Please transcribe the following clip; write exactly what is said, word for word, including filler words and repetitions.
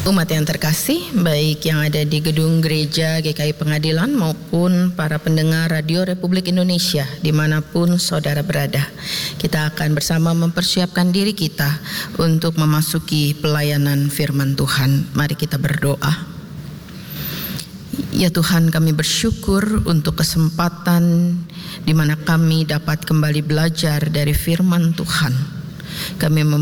Umat yang terkasih, baik yang ada di gedung gereja G K I Pengadilan maupun para pendengar Radio Republik Indonesia dimanapun saudara berada, kita akan bersama mempersiapkan diri kita untuk memasuki pelayanan firman Tuhan. Mari kita berdoa. Ya Tuhan, kami bersyukur untuk kesempatan di mana kami dapat kembali belajar dari firman Tuhan. Kami